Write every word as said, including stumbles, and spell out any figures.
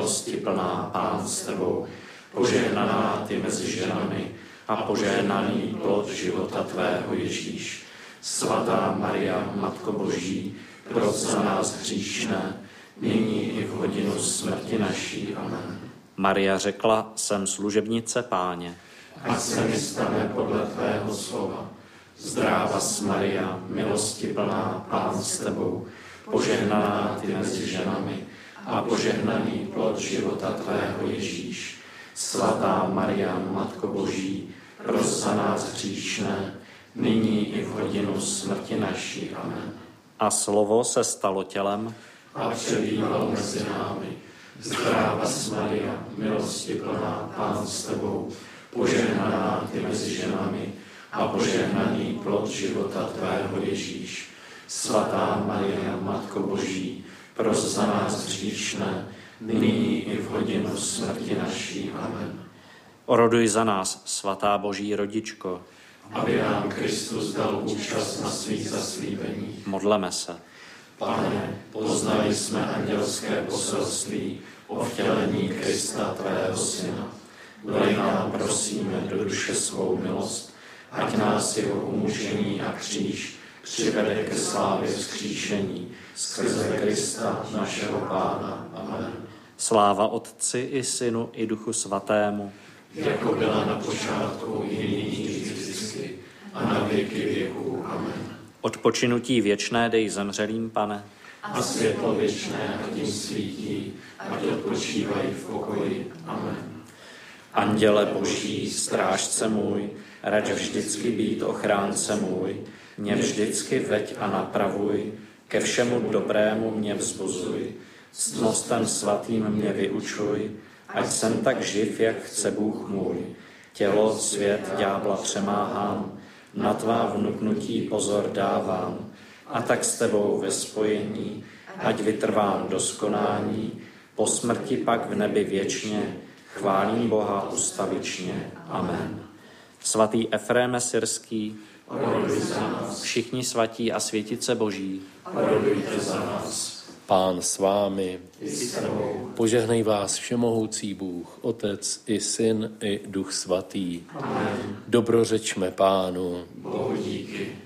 milosti plná, Pán s tebou, požehnaná ty mezi ženami a požehnaný plod života tvého Ježíš. Svatá Maria, Matko Boží, proś za nás hříšné, nyní i v hodinu smrti naší. Amen. Maria řekla, jsem služebnice Páně. Ať se mi stane podle tvého slova. Zdráva Maria, milosti plná, Pán s tebou, požehnaná ty mezi ženami a požehnaný plod života tvého Ježíš. Svatá Maria, Matko Boží, proś za nás hříšné, nyní i v hodinu smrti naší. Amen. A slovo se stalo tělem a přebýval mezi námi. Zdráva Maria, milosti plná, Pán s tebou, požehnaná ty mezi ženami a požehnaný plod života tvého Ježíš. Svatá Maria, Matko Boží, proś za nás hříšné, nyní i v hodinu smrti naší. Amen. Oroduj za nás, svatá Boží rodičko, aby nám Kristus dal účast na svých zaslíbeních. Modleme se. Pane, poznali jsme andělské poselství o vtělení Krista, tvého syna. Dej nám, prosíme, do duše svou milost, ať nás jeho umučení a kříž přivede ke slávě vzkříšení skrze Krista, našeho Pána. Amen. Sláva Otci i Synu i Duchu Svatému, jako byla na počátku i nyní i vždycky a na věky věků. Amen. Odpočinutí věčné dej zemřelým, Pane, a světlo věčné ať jim svítí, ať odpočívají v pokoji. Amen. Anděle Boží, strážce můj, rač vždycky být ochránce můj, mě vždycky veď a napravuj, ke všemu dobrému mě vzbuzuj, ctnostem svatým mě vyučuj, ať jsem tak živ, jak chce Bůh můj. Tělo, svět, ďábla přemáhám, na tvá vnuknutí pozor dávám, a tak s tebou ve spojení, ať vytrvám do skonání, po smrti pak v nebi věčně, chválím Boha ustavičně. Amen. Svatý Efréme Syrský, oroduj za nás. Všichni svatí a světice Boží, orodujte za nás. Pán s vámi, I s tebou. požehnej vás všemohoucí Bůh, Otec i Syn i Duch Svatý. Amen. Dobrořečme Pánu. Bohu díky.